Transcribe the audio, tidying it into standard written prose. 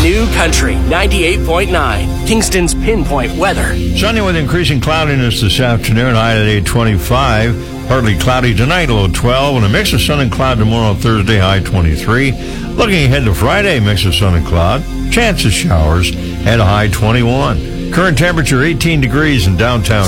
New Country 98.9, Kingston's Pinpoint Weather. Sunny with increasing cloudiness this afternoon, high at 825. Partly cloudy tonight, low 12, and a mix of sun and cloud tomorrow, Thursday, high 23. Looking ahead to Friday, mix of sun and cloud. Chance of showers at a high 21. Current temperature 18 degrees in downtown